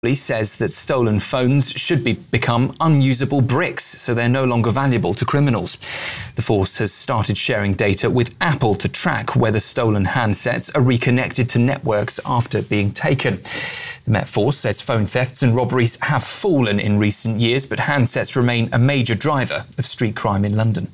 Police says that stolen phones should become unusable bricks, so they're no longer valuable to criminals. The force has started sharing data with Apple to track whether stolen handsets are reconnected to networks after being taken. The Met Force says phone thefts and robberies have fallen in recent years, but handsets remain a major driver of street crime in London.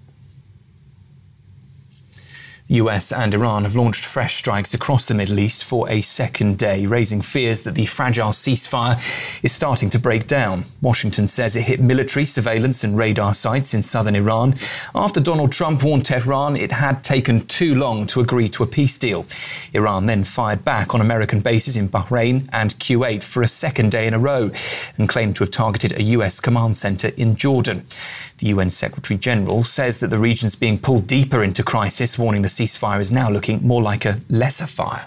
The US and Iran have launched fresh strikes across the Middle East for a second day, raising fears that the fragile ceasefire is starting to break down. Washington says it hit military, surveillance and radar sites in southern Iran after Donald Trump warned Tehran it had taken too long to agree to a peace deal. Iran then fired back on American bases in Bahrain and Kuwait for a second day in a row and claimed to have targeted a US command centre in Jordan. The UN Secretary-General says that the region's being pulled deeper into crisis, warning the ceasefire is now looking more like a lesser fire.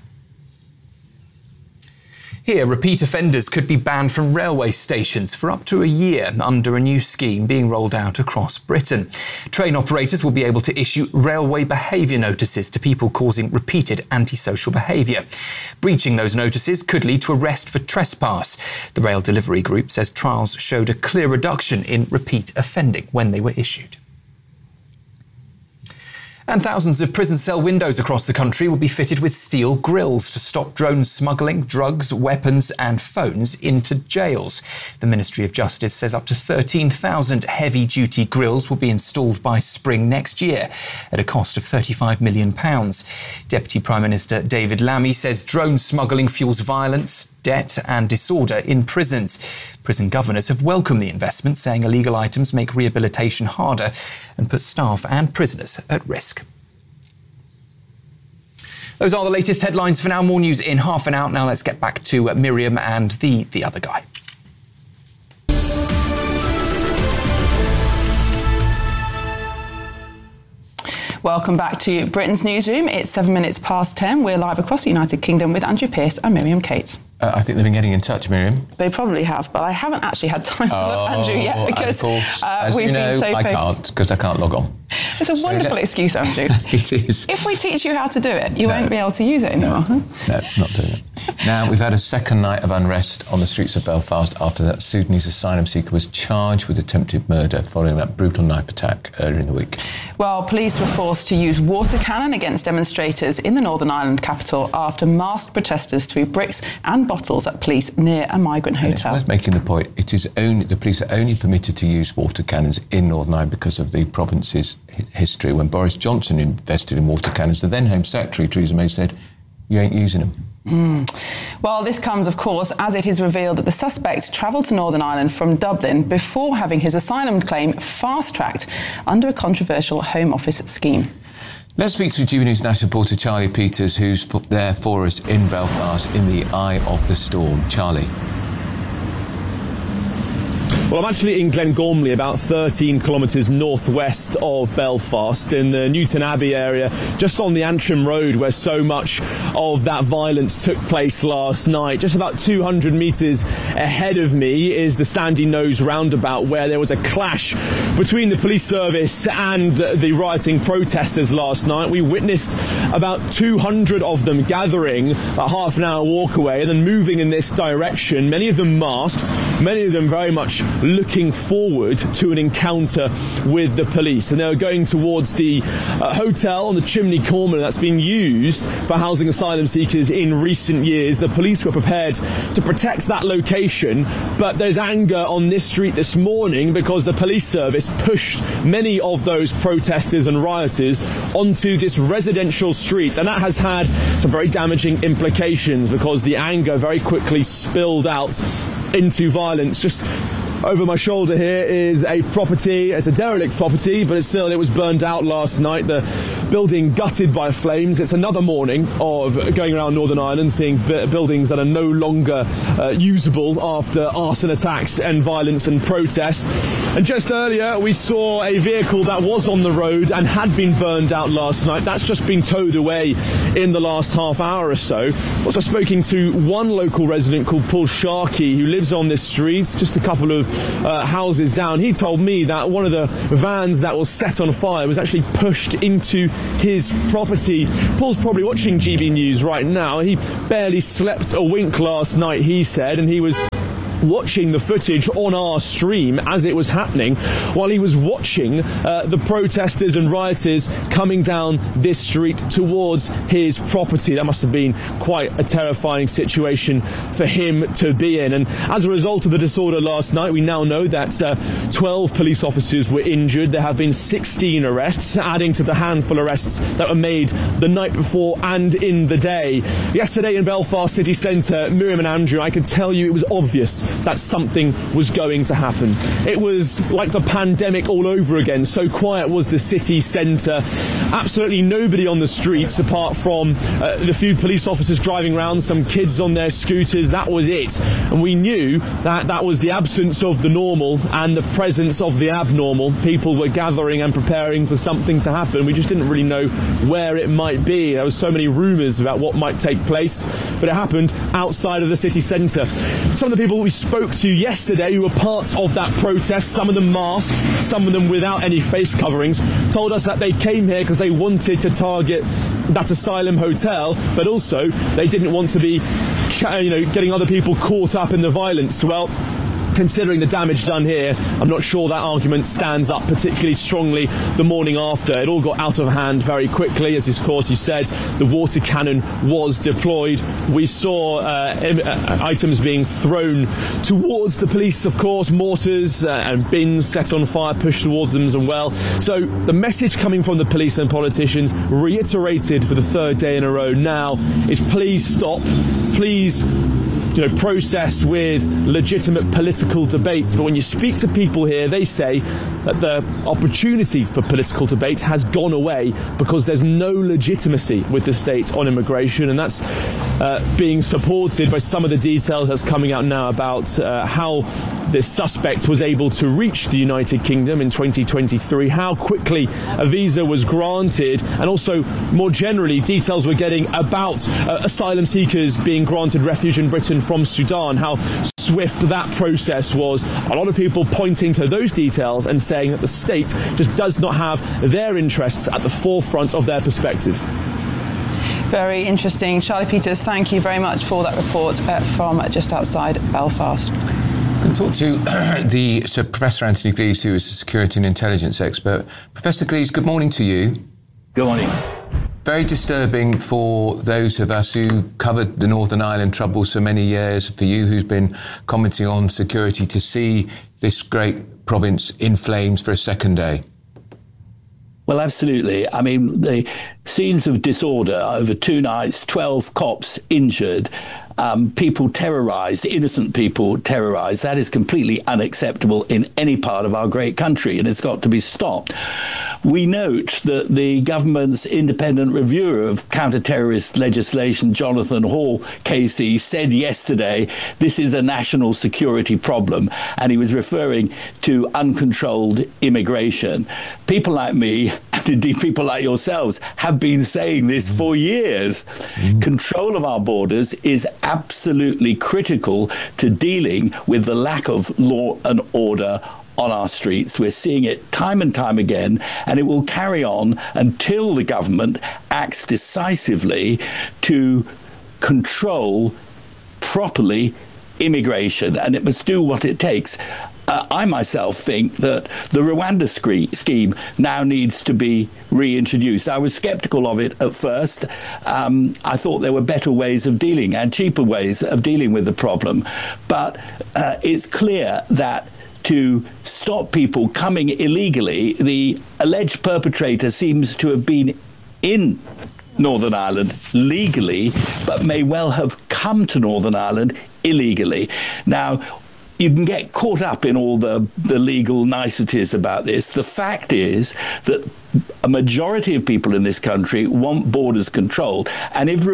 Here, repeat offenders could be banned from railway stations for up to a year under a new scheme being rolled out across Britain. Train operators will be able to issue railway behaviour notices to people causing repeated antisocial behaviour. Breaching those notices could lead to arrest for trespass. The Rail Delivery Group says trials showed a clear reduction in repeat offending when they were issued. And thousands of prison cell windows across the country will be fitted with steel grills to stop drone smuggling, drugs, weapons and phones into jails. The Ministry of Justice says up to 13,000 heavy-duty grills will be installed by spring next year at a cost of £35 million. Deputy Prime Minister David Lammy says drone smuggling fuels violence, debt and disorder in prisons. Prison governors have welcomed the investment, saying illegal items make rehabilitation harder and put staff and prisoners at risk. Those are the latest headlines for now. More news in half an hour. Now let's get back to Miriam and the other guy. Welcome back to Britain's Newsroom. It's 7 minutes past 10. We're live across the United Kingdom with Andrew Pearce and Miriam Cates. I think they've been getting in touch, Miriam. They probably have, but I haven't actually had time to look Andrew yet because we've been so I can't, because I can't log on. It's a wonderful excuse, Andrew. It is. If we teach you how to do it, you won't be able to use it anymore. No, not doing it. Now, we've had a second night of unrest on the streets of Belfast after that Sudanese asylum seeker was charged with attempted murder following that brutal knife attack earlier in the week. Well, police were forced to use water cannon against demonstrators in the Northern Ireland capital after masked protesters threw bricks and bottles at police near a migrant hotel. It's worth making the point, the police are only permitted to use water cannons in Northern Ireland because of the province's history. When Boris Johnson invested in water cannons, the then Home Secretary, Theresa May, said, you ain't using them. Well, this comes, of course, as it is revealed that the suspect travelled to Northern Ireland from Dublin before having his asylum claim fast-tracked under a controversial Home Office scheme. Let's speak to GB News national reporter Charlie Peters, who's there for us in Belfast in the eye of the storm. Charlie. Well, I'm actually in Glengormley, about 13 kilometres northwest of Belfast, in the Newton Abbey area, just on the Antrim Road, where so much of that violence took place last night. Just about 200 metres ahead of me is the Sandy Knowes roundabout, where there was a clash between the police service and the rioting protesters last night. We witnessed about 200 of them gathering a half an hour walk away and then moving in this direction, many of them masked, many of them very much looking forward to an encounter with the police. And they were going towards the hotel on the Chimney Corner that's been used for housing asylum seekers in recent years. The police were prepared to protect that location, but there's anger on this street this morning because the police service pushed many of those protesters and rioters onto this residential street, and that has had some very damaging implications because the anger very quickly spilled out into violence. Just over my shoulder here is a property. It's a derelict property, but it was burned out last night. The building gutted by flames. It's another morning of going around Northern Ireland, seeing buildings that are no longer usable after arson attacks and violence and protest. And just earlier, we saw a vehicle that was on the road and had been burned out last night. That's just been towed away in the last half hour or so. Also spoken to one local resident called Paul Sharkey, who lives on this street, just a couple of houses down. He told me that one of the vans that was set on fire was actually pushed into his property. Paul's probably watching GB News right now. He barely slept a wink last night, he said, and he was watching the footage on our stream as it was happening, while he was watching the protesters and rioters coming down this street towards his property. That must have been quite a terrifying situation for him to be in. And as a result of the disorder last night, we now know that 12 police officers were injured. There have been 16 arrests, adding to the handful of arrests that were made the night before and in the day. Yesterday in Belfast city centre, Miriam and Andrew, I could tell you it was obvious that something was going to happen. It was like the pandemic all over again. So quiet was the city centre. Absolutely nobody on the streets apart from the few police officers driving around, some kids on their scooters. That was it. And we knew that that was the absence of the normal and the presence of the abnormal. People were gathering and preparing for something to happen. We just didn't really know where it might be. There were so many rumours about what might take place, but it happened outside of the city centre. Some of the people we spoke to yesterday who were part of that protest, some of them masked, some of them without any face coverings, told us that they came here because they wanted to target that asylum hotel, but also they didn't want to be, getting other people caught up in the violence. Well, considering the damage done here, I'm not sure that argument stands up particularly strongly the morning after. It all got out of hand very quickly. As of course you said, the water cannon was deployed. We saw items being thrown towards the police, of course, mortars and bins set on fire, pushed towards them as well. So the message coming from the police and politicians, reiterated for the third day in a row now, is please stop, please process with legitimate political debate. But when you speak to people here, they say that the opportunity for political debate has gone away because there's no legitimacy with the state on immigration, and that's being supported by some of the details that's coming out now about how this suspect was able to reach the United Kingdom in 2023, how quickly a visa was granted, and also more generally details we're getting about asylum seekers being granted refuge in Britain from Sudan, how swift that process was. A lot of people pointing to those details and saying that the state just does not have their interests at the forefront of their perspective. Very interesting. Charlie Peters, thank you very much for that report from just outside Belfast. I can talk to Professor Anthony Gleeves, who is a security and intelligence expert. Professor Gleeves, good morning to you. Good morning. Very disturbing for those of us who covered the Northern Ireland troubles for many years, for you who's been commenting on security, to see this great province in flames for a second day. Well, absolutely. I mean, the scenes of disorder over 2 nights, 12 cops injured, people terrorised, innocent people terrorised. That is completely unacceptable in any part of our great country, and it's got to be stopped. We note that the government's independent reviewer of counter-terrorist legislation, Jonathan Hall, KC, said yesterday this is a national security problem, and he was referring to uncontrolled immigration. People like me, and indeed people like yourselves, have been saying this for years. Control of our borders is absolutely critical to dealing with the lack of law and order on our streets. We're seeing it time and time again, and it will carry on until the government acts decisively to control properly immigration, and it must do what it takes. I myself think that the Rwanda scheme now needs to be reintroduced. I was sceptical of it at first. I thought there were better ways of dealing and cheaper ways of dealing with the problem. But it's clear that to stop people coming illegally, the alleged perpetrator seems to have been in Northern Ireland legally, but may well have come to Northern Ireland illegally. Now, you can get caught up in all the legal niceties about this. The fact is that a majority of people in this country want borders controlled. And if the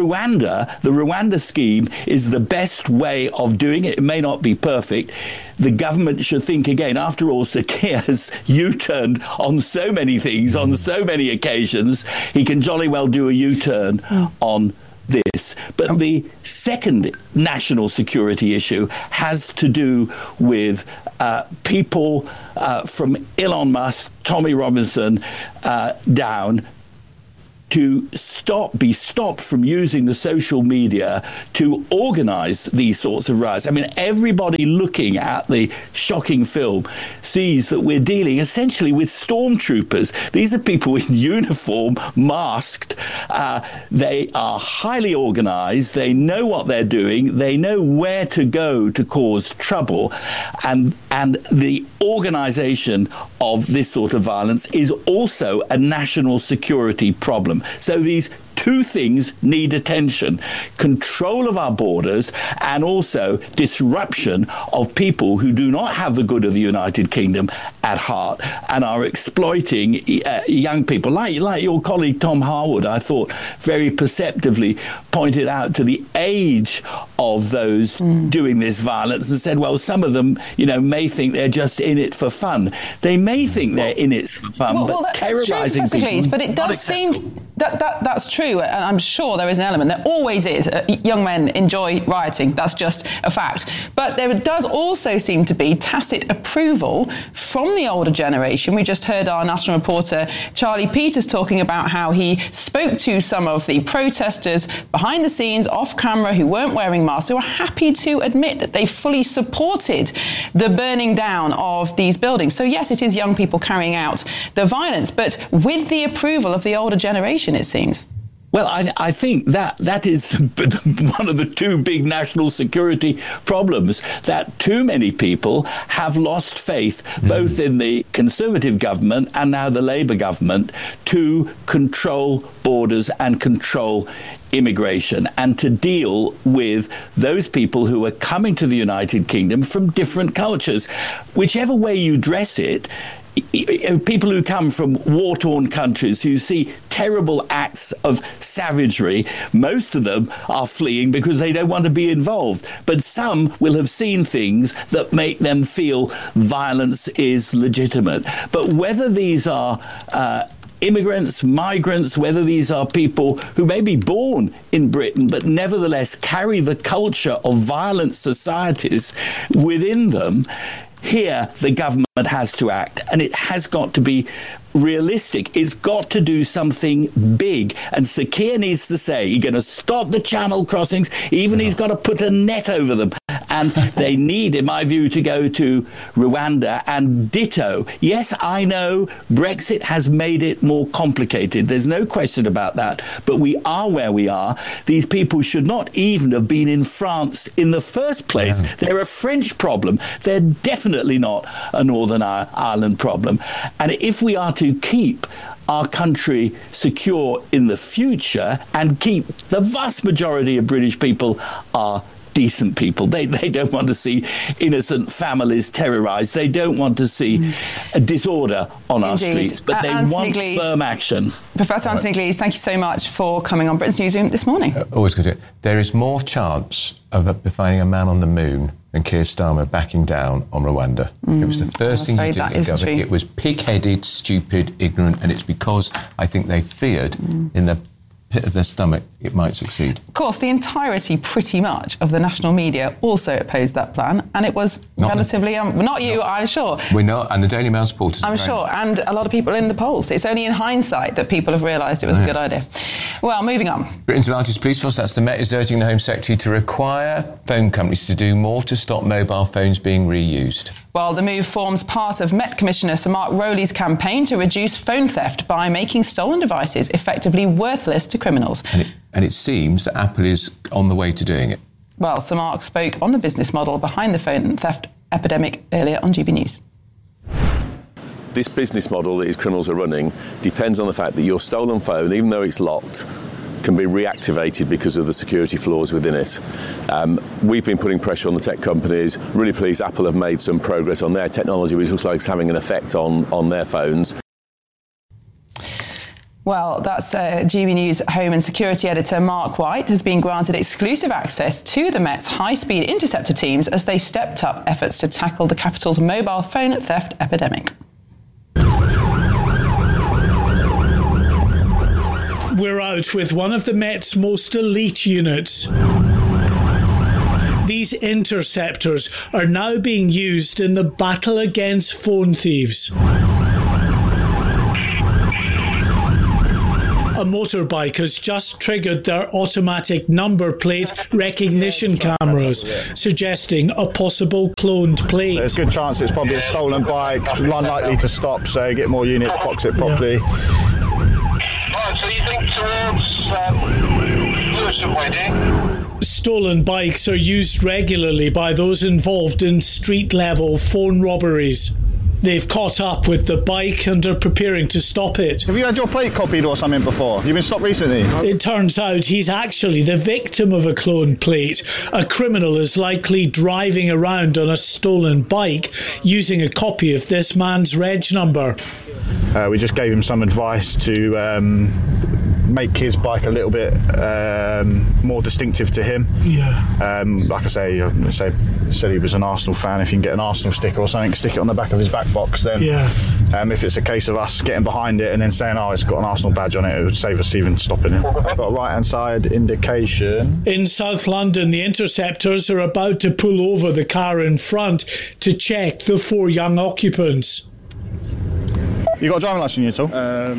Rwanda scheme is the best way of doing it, it may not be perfect, the government should think again. After all, Sir Keir has U-turned on so many things, on so many occasions. He can jolly well do a U-turn on this. But the second national security issue has to do with people from Elon Musk, Tommy Robinson down, to be stopped from using the social media to organize these sorts of riots. I mean, everybody looking at the shocking film sees that we're dealing essentially with stormtroopers. These are people in uniform, masked. They are highly organized. They know what they're doing. They know where to go to cause trouble. And the organization of this sort of violence is also a national security problem. So these two things need attention: control of our borders and also disruption of people who do not have the good of the United Kingdom at heart and are exploiting young people. Like your colleague Tom Harwood, I thought, very perceptively pointed out to the age of those doing this violence and said, well, some of them, may think they're just in it for fun. They may think they're in it for fun, but terrorising people. But it does seem that's true. And I'm sure there is an element. There always is. Young men enjoy rioting. That's just a fact. But there does also seem to be tacit approval from the older generation. We just heard our national reporter Charlie Peters talking about how he spoke to some of the protesters behind the scenes, off camera, who weren't wearing masks, who were happy to admit that they fully supported the burning down of these buildings. So yes, it is young people carrying out the violence, but with the approval of the older generation, it seems. Well, I think that is one of the two big national security problems, that too many people have lost faith, both in the Conservative government and now the Labour government, to control borders and control immigration and to deal with those people who are coming to the United Kingdom from different cultures. Whichever way you dress it, people who come from war-torn countries who see terrible acts of savagery, most of them are fleeing because they don't want to be involved. But some will have seen things that make them feel violence is legitimate. But whether these are immigrants, migrants, whether these are people who may be born in Britain but nevertheless carry the culture of violent societies within them, here the government has to act, and it has got to be realistic. It's got to do something big. And Sir Keir needs to say he's going to stop the channel crossings, even he's got to put a net over them. And they need, in my view, to go to Rwanda and ditto. Yes, I know Brexit has made it more complicated. There's no question about that. But we are where we are. These people should not even have been in France in the first place. Yeah. They're a French problem. They're definitely not a Northern Ireland problem. And if we are to keep our country secure in the future and keep the vast majority of British people are decent people. They don't want to see innocent families terrorised. They don't want to see a disorder on our streets, but they want firm action. Professor Anthony Glees, thank you so much for coming on Britain's Newsroom this morning. Always good. There is more chance of finding a man on the moon than Keir Starmer backing down on Rwanda. It was the first thing he did in government. It was pig-headed, stupid, ignorant, and it's because I think they feared in the pit of their stomach it might succeed. Of course, the entirety, pretty much, of the national media also opposed that plan, and it was relatively... not you, I'm sure. We know, and the Daily Mail supporters. I'm sure, and a lot of people in the polls. It's only in hindsight that people have realised it was a good idea. Well, moving on. Britain's largest police force, that's the Met, is urging the Home Secretary to require phone companies to do more to stop mobile phones being reused. Well, the move forms part of Met Commissioner Sir Mark Rowley's campaign to reduce phone theft by making stolen devices effectively worthless to criminals. And it seems that Apple is on the way to doing it. Well, Sir Mark spoke on the business model behind the phone theft epidemic earlier on GB News. This business model that these criminals are running depends on the fact that your stolen phone, even though it's locked, can be reactivated because of the security flaws within it. We've been putting pressure on the tech companies. Really pleased Apple have made some progress on their technology, which looks like it's having an effect on their phones. Well, that's GB News Home and Security Editor Mark White has been granted exclusive access to the Met's high-speed interceptor teams as they stepped up efforts to tackle the capital's mobile phone theft epidemic. We're out with one of the Met's most elite units. These interceptors are now being used in the battle against phone thieves. A motorbike has just triggered their automatic number plate recognition cameras, suggesting a possible cloned plate. There's a good chance it's probably a stolen bike, unlikely to stop, so get more units, box it properly. Right, so you think towards Lewisham way, do you? Stolen bikes are used regularly by those involved in street-level phone robberies. They've caught up with the bike and are preparing to stop it. Have you had your plate copied or something before? Have you been stopped recently? It turns out he's actually the victim of a cloned plate. A criminal is likely driving around on a stolen bike using a copy of this man's reg number. We just gave him some advice to make his bike a little bit more distinctive to him. Yeah. Like I said he was an Arsenal fan. If you can get an Arsenal sticker or something, stick it on the back of his back box, then if it's a case of us getting behind it and then saying, it's got an Arsenal badge on it would save us even stopping it. Got a right-hand side indication. In South London, the interceptors are about to pull over the car in front to check the 4 young occupants. You got a driving licence at all?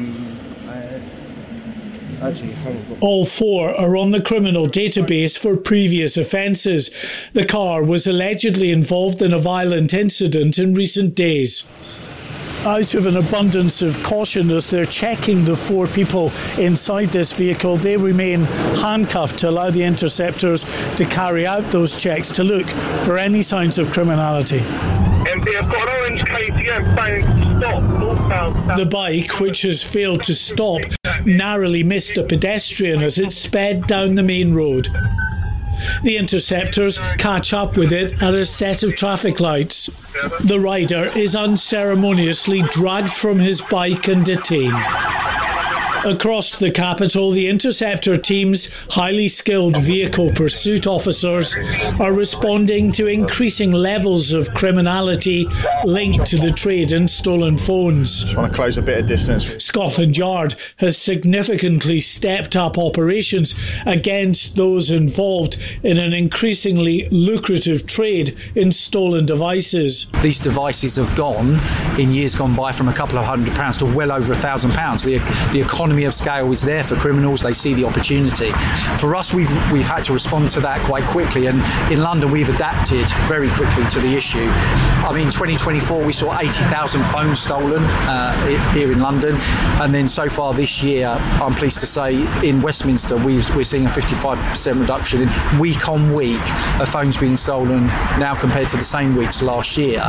All 4 are on the criminal database for previous offences. The car was allegedly involved in a violent incident in recent days. Out of an abundance of caution, as they're checking the 4 people inside this vehicle, they remain handcuffed to allow the interceptors to carry out those checks to look for any signs of criminality. I've got an orange KTM saying stop. The bike, which has failed to stop, narrowly missed a pedestrian as it sped down the main road. The interceptors catch up with it at a set of traffic lights. The rider is unceremoniously dragged from his bike and detained. Across the capital, the interceptor team's highly skilled vehicle pursuit officers are responding to increasing levels of criminality linked to the trade in stolen phones. Just want to close a bit of distance. Scotland Yard has significantly stepped up operations against those involved in an increasingly lucrative trade in stolen devices. These devices have gone, in years gone by, from a couple of £100 to well over £1,000. The economy of scale is there for criminals. They see the opportunity. For us, we've had to respond to that quite quickly, and in London we've adapted very quickly to the issue. I mean, 2024 we saw 80,000 phones stolen here in London, and then so far this year, I'm pleased to say, in Westminster we're seeing a 55% reduction in week on week of phones being stolen now compared to the same weeks last year.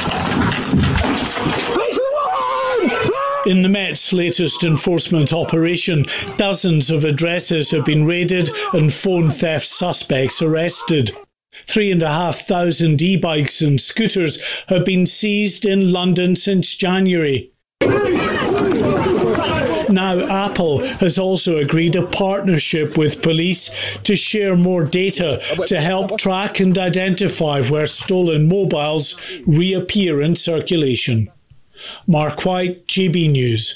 In the Met's latest enforcement operation, dozens of addresses have been raided and phone theft suspects arrested. 3,500 e-bikes and scooters have been seized in London since January. Now Apple has also agreed a partnership with police to share more data to help track and identify where stolen mobiles reappear in circulation. Mark White, GB News.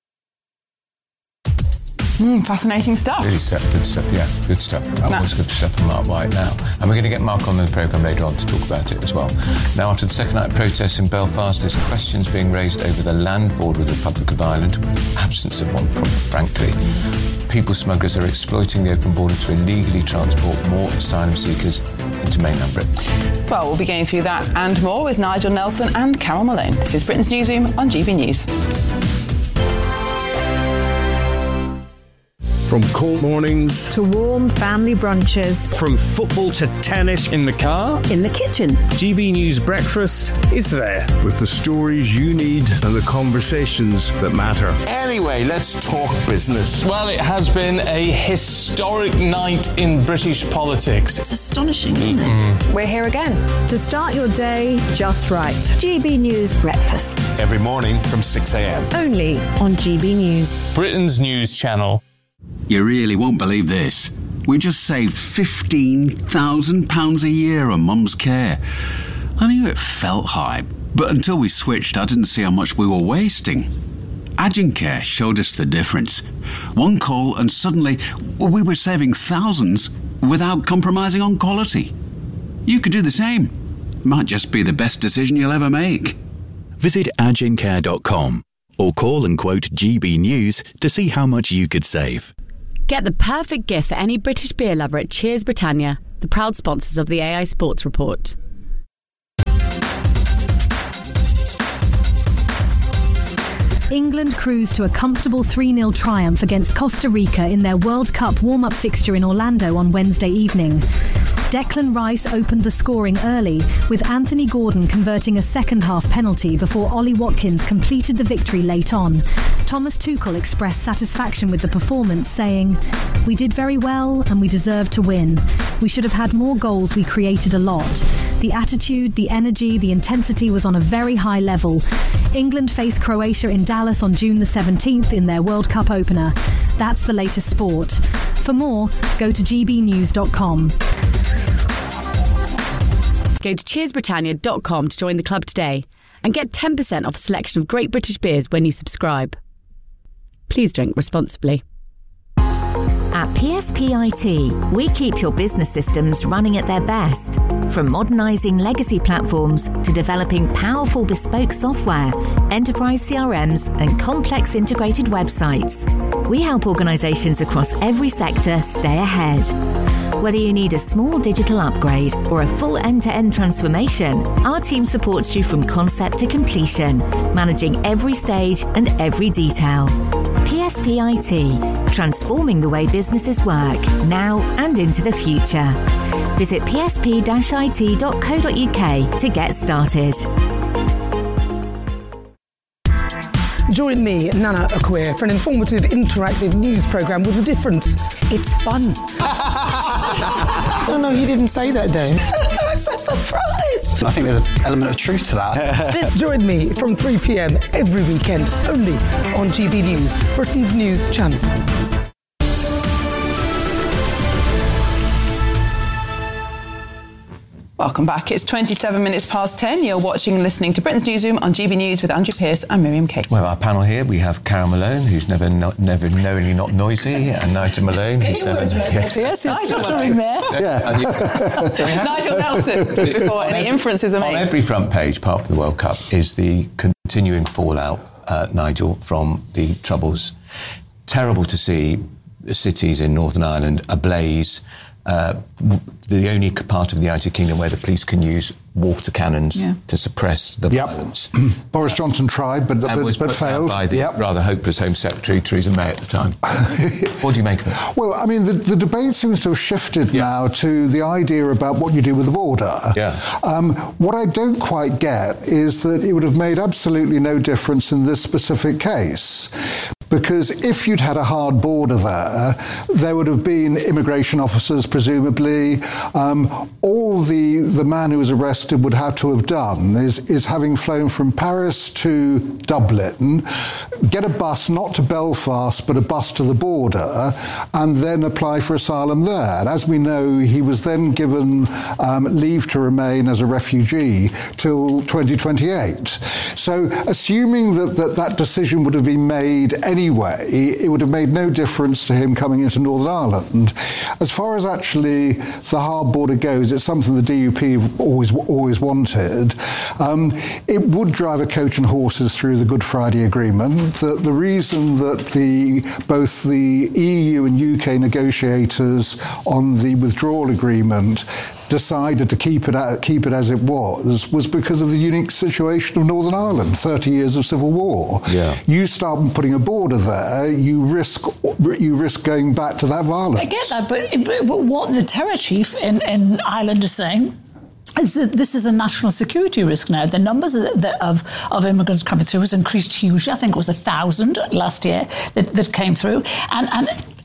Fascinating stuff. Really good stuff, yeah, good stuff. Always good stuff from Mark White now. And we're going to get Mark on the programme later on to talk about it as well. Now, after the second night of protests in Belfast, there's questions being raised over the land border with the Republic of Ireland, with the absence of one, frankly. People smugglers are exploiting the open border to illegally transport more asylum seekers into mainland Britain. Well, we'll be going through that and more with Nigel Nelson and Carol Malone. This is Britain's Newsroom on GB News. From cold mornings to warm family brunches. From football to tennis in the car. In the kitchen. GB News Breakfast is there with the stories you need and the conversations that matter. Anyway, let's talk business. Well, it has been a historic night in British politics. It's astonishing, isn't it? We're here again to start your day just right. GB News Breakfast. Every morning from 6 a.m. Only on GB News. Britain's news channel. You really won't believe this. We just saved £15,000 a year on Mum's care. I knew it felt high, but until we switched, I didn't see how much we were wasting. Agincare showed us the difference. One call and suddenly we were saving thousands without compromising on quality. You could do the same. Might just be the best decision you'll ever make. Visit agincare.com or call and quote GB News to see how much you could save. Get the perfect gift for any British beer lover at Cheers Britannia, the proud sponsors of the AI Sports Report. England cruised to a comfortable 3-0 triumph against Costa Rica in their World Cup warm-up fixture in Orlando on Wednesday evening. Declan Rice opened the scoring early, with Anthony Gordon converting a second-half penalty before Ollie Watkins completed the victory late on. Thomas Tuchel expressed satisfaction with the performance, saying, "We did very well and we deserved to win. We should have had more goals, we created a lot. The attitude, the energy, the intensity was on a very high level." England face Croatia in Dallas on June the 17th in their World Cup opener. That's the latest sport. For more, go to gbnews.com. Go to cheersbritannia.com to join the club today and get 10% off a selection of great British beers when you subscribe. Please drink responsibly. At PSPIT, we keep your business systems running at their best. From modernising legacy platforms to developing powerful bespoke software, enterprise CRMs and complex integrated websites, we help organisations across every sector stay ahead. Whether you need a small digital upgrade or a full end-to-end transformation, our team supports you from concept to completion, managing every stage and every detail. PSPIT, transforming the way businesses work, now and into the future. Visit psp-it.co.uk to get started. Join me, Nana Akwe, for an informative, interactive news programme with a difference. It's fun. No, you didn't say that, Dave. I'm so surprised. I think there's an element of truth to that. Join me from 3 p.m. every weekend, only on GB News, Britain's news channel. Welcome back. It's 27 minutes past 10. You're watching and listening to Britain's Newsroom on GB News with Andrew Pearce and Miriam Cates. Well, our panel here, we have Carol Malone, who's never knowingly not noisy, and Nigel Malone, who's never... Yes, Nigel doing there. Yeah. Nigel Nelson, before any inferences are made. On every front page, apart from the World Cup, is the continuing fallout, Nigel, from the Troubles. Terrible to see cities in Northern Ireland ablaze. The only part of the United Kingdom where the police can use water cannons to suppress the violence. Boris Johnson tried, but failed. By the rather hopeless Home Secretary Theresa May at the time. What do you make of it? Well, I mean, the debate seems to have shifted now to the idea about what you do with the border. What I don't quite get is that it would have made absolutely no difference in this specific case. Because if you'd had a hard border there would have been immigration officers, presumably. All the man who was arrested would have to have done is having flown from Paris to Dublin, get a bus not to Belfast, but a bus to the border, and then apply for asylum there. And as we know, he was then given leave to remain as a refugee till 2028. So assuming that decision would have been made anyway, it would have made no difference to him coming into Northern Ireland. As far as actually the hard border goes, it's something the DUP have always wanted. It would drive a coach and horses through the Good Friday Agreement. The reason that both the EU and UK negotiators on the withdrawal agreement decided to keep it as it was because of the unique situation of Northern Ireland, 30 years of civil war. You start putting a border there, you risk going back to that violence. I get that, but what the terror chief in Ireland is saying is that this is a national security risk now. The numbers of immigrants coming through has increased hugely. I think it was 1,000 last year that came through. And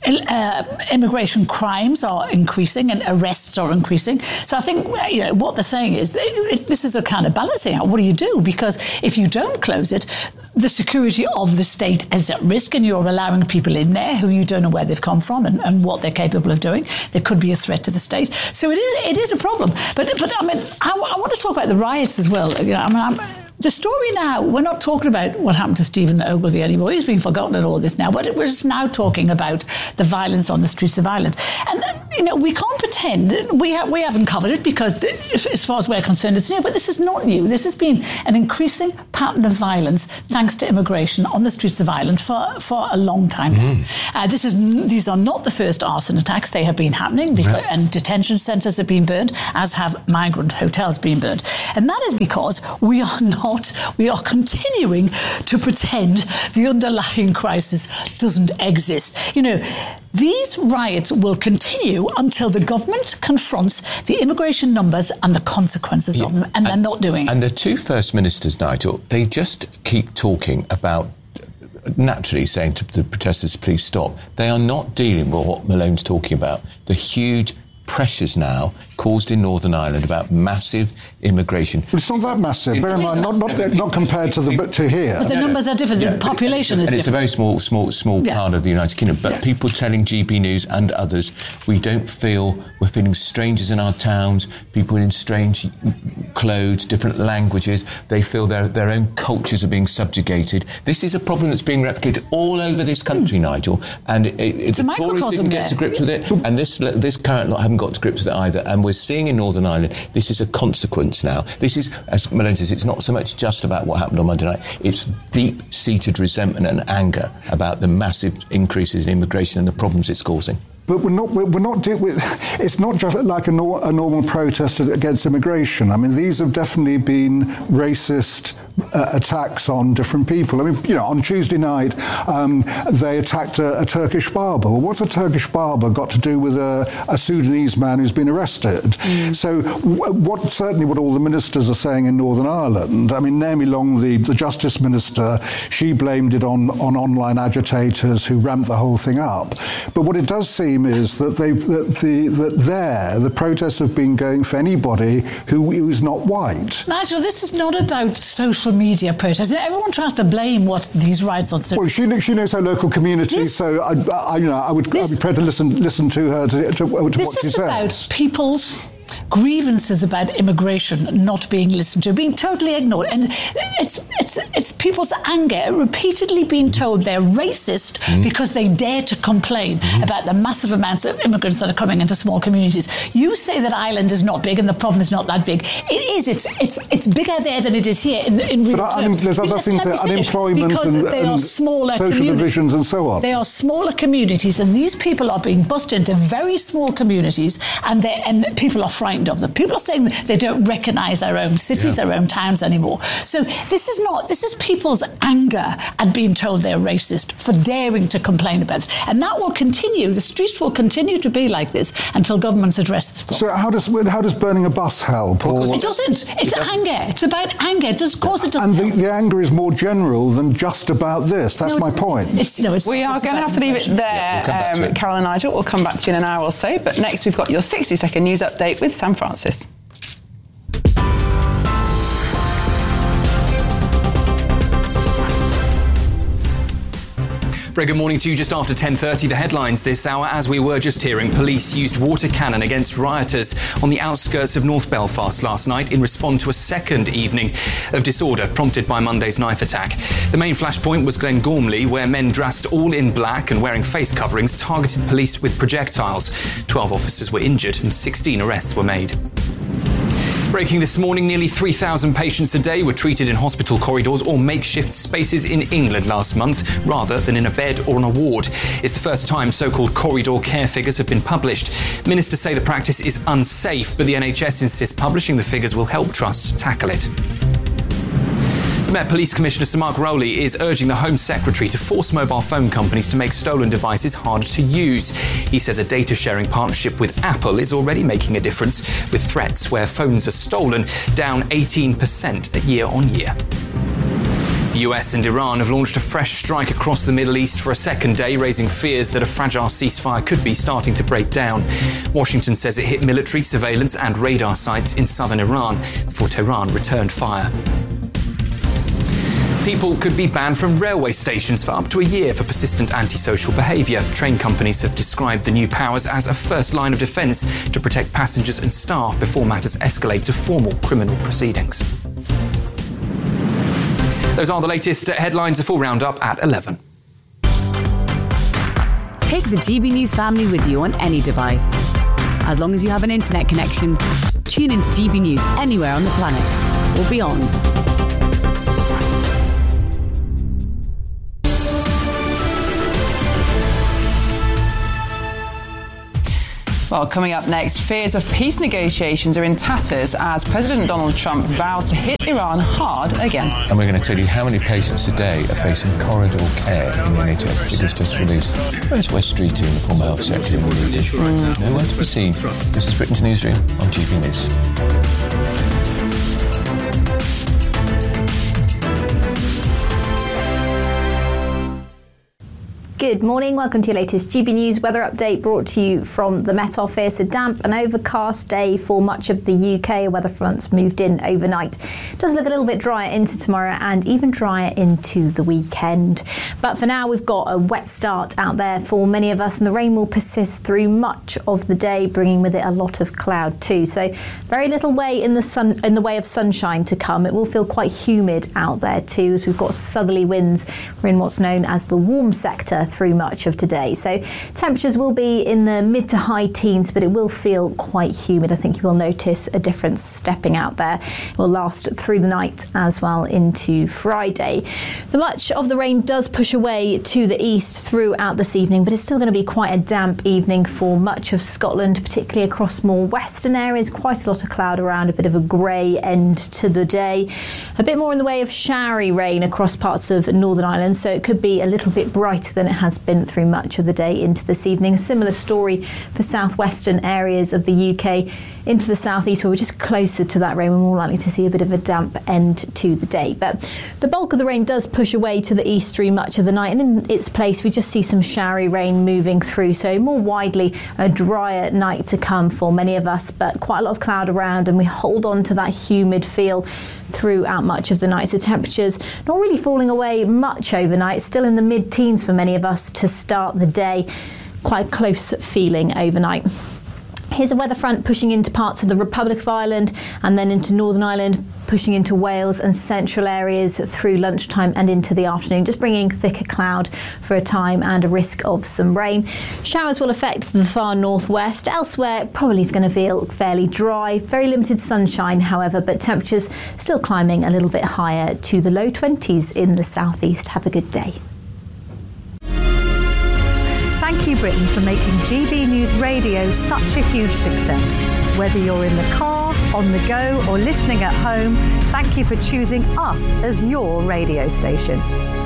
immigration crimes are increasing and arrests are increasing. So I think what they're saying is this is a kind of balancing out. What do you do? Because if you don't close it, the security of the state is at risk and you're allowing people in there who you don't know where they've come from and what they're capable of doing. There could be a threat to the state. So it is a problem. But I mean, I want to talk about the riots as well. The story now, we're not talking about what happened to Stephen Ogilvy anymore. He's been forgotten in all this now. But we're just now talking about the violence on the streets of Ireland. And, we can't pretend. We haven't covered it because, as far as we're concerned, it's new. But this is not new. This has been an increasing pattern of violence thanks to immigration on the streets of Ireland for a long time now. These are not the first arson attacks. They have been happening and detention centres have been burned, as have migrant hotels been burned. And that is because we are continuing to pretend the underlying crisis doesn't exist. These riots will continue until the government confronts the immigration numbers and the consequences of them, and they're not doing it. And the two First Ministers, Nigel, they just keep talking about, naturally saying to the protesters, please stop. They are not dealing with what Malone's talking about, the huge pressures now caused in Northern Ireland about massive immigration. Well, it's not that massive. Bear in mind, not compared to here. But the numbers are different. The population is different. And it's a very small part of the United Kingdom. But people telling GB News and others, we're feeling strangers in our towns, people in strange clothes, different languages. They feel their own cultures are being subjugated. This is a problem that's being replicated all over this country, Nigel. And if the Tories didn't get to grips with it, and this current lot haven't got to grips with it either, and we're seeing in Northern Ireland, this is a consequence now. This is, as Malone says, it's not so much just about what happened on Monday night, it's deep-seated resentment and anger about the massive increases in immigration and the problems it's causing. But it's not just like a normal protest against immigration. I mean, these have definitely been racist attacks on different people. I mean, on Tuesday night, they attacked a Turkish barber. Well, what's a Turkish barber got to do with a Sudanese man who's been arrested? So what all the ministers are saying in Northern Ireland, I mean, Naomi Long, the Justice Minister, she blamed it on online agitators who ramped the whole thing up. But what it does seem is that the protests have been going for anybody who is not white. Nigel, this is not about social media protests. Everyone tries to blame what these riots on social. Well, she knows her local community, yes. So I would be prepared to listen to her to what she says. This is about people's grievances about immigration not being listened to, being totally ignored, and it's people's anger repeatedly being told they're racist because they dare to complain about the massive amounts of immigrants that are coming into small communities. You say that Ireland is not big and the problem is not that big. It is. It's bigger there than it is here in real terms. There's other things there, unemployment and social divisions and so on. They are smaller communities, and these people are being bussed into very small communities, and people are frightened of them. People are saying they don't recognise their own cities, their own towns anymore. So this is people's anger at being told they're racist for daring to complain about it. And that will continue. The streets will continue to be like this until governments address this problem. So how does burning a bus help? It doesn't. It's anger. It's about anger. Of course it doesn't. And the anger is more general than just about this. That's my point. We are going to have to leave it there, Carol and Nigel. We'll come back to you in an hour or so. But next we've got your 60-second news update with Sam Francis. Very good morning to you. Just after 10:30, the headlines this hour. As we were just hearing, police used water cannon against rioters on the outskirts of North Belfast last night in response to a second evening of disorder prompted by Monday's knife attack. The main flashpoint was Glengormley, where men dressed all in black and wearing face coverings targeted police with projectiles. 12 officers were injured and 16 arrests were made. Breaking this morning, nearly 3,000 patients a day were treated in hospital corridors or makeshift spaces in England last month, rather than in a bed or on a ward. It's the first time so-called corridor care figures have been published. Ministers say the practice is unsafe, but the NHS insists publishing the figures will help trusts tackle it. Met Police Commissioner Sir Mark Rowley is urging the Home Secretary to force mobile phone companies to make stolen devices harder to use. He says a data-sharing partnership with Apple is already making a difference, with threats where phones are stolen down 18% year on year. The US and Iran have launched a fresh strike across the Middle East for a second day, raising fears that a fragile ceasefire could be starting to break down. Washington says it hit military, surveillance and radar sites in southern Iran before Tehran returned fire. People could be banned from railway stations for up to a year for persistent antisocial behaviour. Train companies have described the new powers as a first line of defence to protect passengers and staff before matters escalate to formal criminal proceedings. Those are the latest headlines. A full roundup at 11. Take the GB News family with you on any device. As long as you have an internet connection, tune into GB News anywhere on the planet or beyond. Well, coming up next, fears of peace negotiations are in tatters as President Donald Trump vows to hit Iran hard again. And we're going to tell you how many patients a day are facing corridor care in the NHS. Figures just released. Where's Wes Streeter in the former health secretary? Nowhere to be seen. This is Britain's Newsroom on GB News. Good morning, welcome to your latest GB News weather update brought to you from the Met Office. A damp and overcast day for much of the UK. Weather fronts moved in overnight. It does look a little bit drier into tomorrow and even drier into the weekend. But for now, we've got a wet start out there for many of us, and the rain will persist through much of the day, bringing with it a lot of cloud too. So very little way in the way of sunshine to come. It will feel quite humid out there too, as we've got southerly winds. We're in what's known as the warm sector through much of today. So temperatures will be in the mid to high teens, but it will feel quite humid. I think you will notice a difference stepping out there. It will last through the night as well into Friday. Much of the rain does push away to the east throughout this evening, but it's still going to be quite a damp evening for much of Scotland, particularly across more western areas. Quite a lot of cloud around, a bit of a grey end to the day. A bit more in the way of showery rain across parts of Northern Ireland, so it could be a little bit brighter than it has been through much of the day into this evening. A similar story for southwestern areas of the UK into the southeast, where we're just closer to that rain. We're more likely to see a bit of a damp end to the day. But the bulk of the rain does push away to the east through much of the night, and in its place we just see some showery rain moving through. So more widely a drier night to come for many of us, but quite a lot of cloud around, and we hold on to that humid feel throughout much of the night. So temperatures not really falling away much overnight, still in the mid-teens for many of us to start the day. Quite close feeling overnight. Here's a weather front pushing into parts of the Republic of Ireland and then into Northern Ireland, pushing into Wales and central areas through lunchtime and into the afternoon, just bringing thicker cloud for a time and a risk of some rain. Showers will affect the far northwest. Elsewhere, probably is going to feel fairly dry. Very limited sunshine, however, but temperatures still climbing a little bit higher to the low 20s in the southeast. Have a good day. Thank you, Britain, for making GB News Radio such a huge success. Whether you're in the car, on the go, or listening at home, thank you for choosing us as your radio station.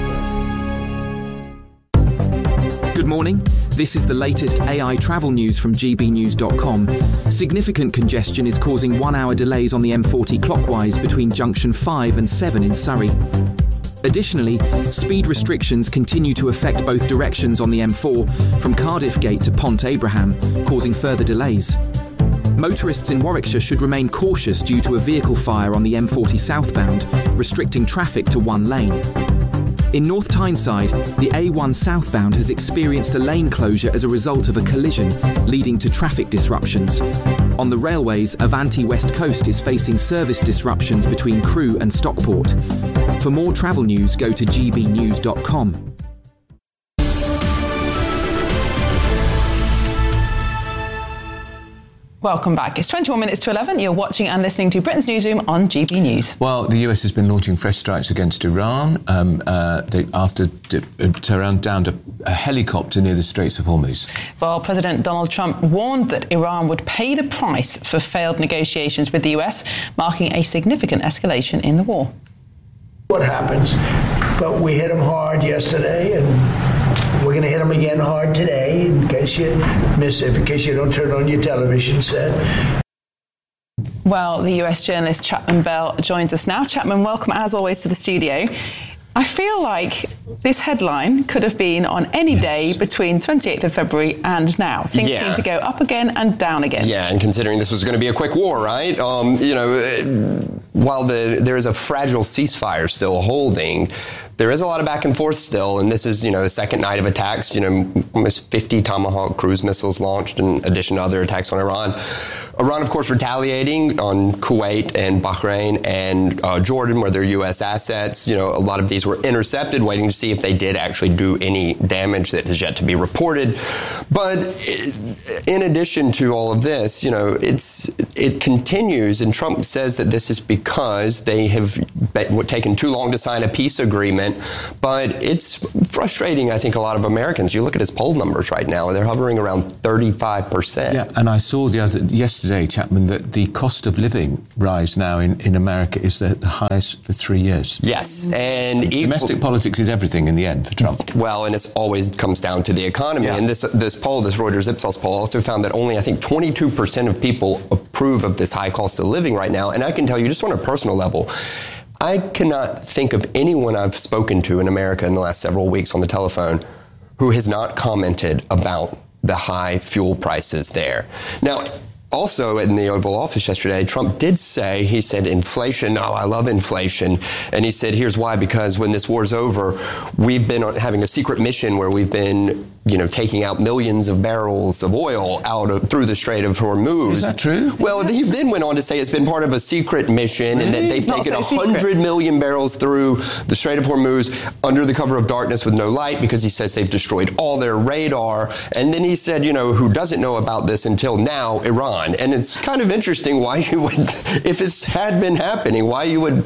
Good morning. This is the latest AI travel news from gbnews.com. Significant congestion is causing 1-hour delays on the M40 clockwise between junction 5 and 7 in Surrey. Additionally, speed restrictions continue to affect both directions on the M4 from Cardiff Gate to Pont Abraham, causing further delays. Motorists in Warwickshire should remain cautious due to a vehicle fire on the M40 southbound, restricting traffic to one lane. In North Tyneside, the A1 southbound has experienced a lane closure as a result of a collision, leading to traffic disruptions. On the railways, Avanti West Coast is facing service disruptions between Crewe and Stockport. For more travel news, go to gbnews.com. Welcome back. It's 21 minutes to 11. You're watching and listening to Britain's Newsroom on GB News. Well, the US has been launching fresh strikes against Iran after Tehran downed a helicopter near the Straits of Hormuz. Well, President Donald Trump warned that Iran would pay the price for failed negotiations with the US, marking a significant escalation in the war. What happens? But we hit them hard yesterday, and we're going to hit them again hard today, in case you miss it, in case you don't turn on your television set. Well, the US journalist Chapman Bell joins us now. Chapman, welcome as always to the studio. I feel like this headline could have been on any day between 28th of February and now. Things seem to go up again and down again. Yeah, and considering this was going to be a quick war, right? while there is a fragile ceasefire still holding, there is a lot of back and forth still, and this is, the second night of attacks, almost 50 Tomahawk cruise missiles launched in addition to other attacks on Iran. Iran, of course, retaliating on Kuwait and Bahrain and Jordan, where there are U.S. assets. A lot of these were intercepted, waiting to see if they did actually do any damage that has yet to be reported. But in addition to all of this, it continues, and Trump says that this is because they have taken too long to sign a peace agreement. But it's frustrating, I think, a lot of Americans. You look at his poll numbers right now, they're hovering around 35%. Yeah, and I saw yesterday, Chapman, that the cost of living rise now in America is the highest for 3 years. Yes, and domestic politics is everything in the end for Trump. Well, and it always comes down to the economy. Yeah. And this poll, this Reuters Ipsos poll, also found that only, I think, 22% of people approve of this high cost of living right now. And I can tell you, just on a personal level, I cannot think of anyone I've spoken to in America in the last several weeks on the telephone who has not commented about the high fuel prices there. Now, also in the Oval Office yesterday, Trump did say, he said, inflation, I love inflation. And he said, here's why, because when this war's over, we've been having a secret mission where we've been, taking out millions of barrels of oil through the Strait of Hormuz. Is that true? Well, he then went on to say it's been part of a secret mission and that they've taken 100 million barrels through the Strait of Hormuz under the cover of darkness with no light, because he says they've destroyed all their radar. And then he said, who doesn't know about this until now? Iran. And it's kind of interesting why you would, if this had been happening, why you would,